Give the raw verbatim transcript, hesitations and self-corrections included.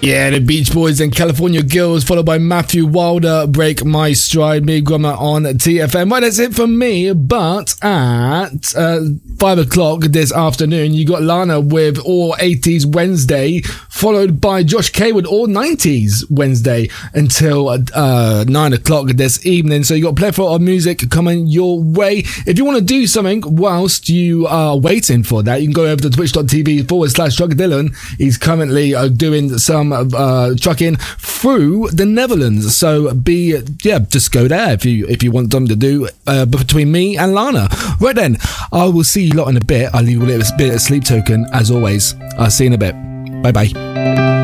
Yeah, the Beach Boys and California Girls, followed by Matthew Wilder, Break My Stride, me, Grummer on T F M. Well, that's it from me, but at uh, five o'clock this afternoon, you got Lana with All eighties Wednesday, followed by Josh K with All nineties Wednesday until uh, nine o'clock this evening. So you got a plethora of music coming your way. If you want to do something whilst you are waiting for that, you can go over to twitch.tv forward slash Trucker Dylan. He's currently uh, doing some uh, trucking through the Netherlands. So be, yeah, just go there if you if you want them to do uh, between me and Lana. Right then, I will see you lot in a bit. I'll leave you a little bit of sleep token as always. I'll see you in a bit. Bye bye.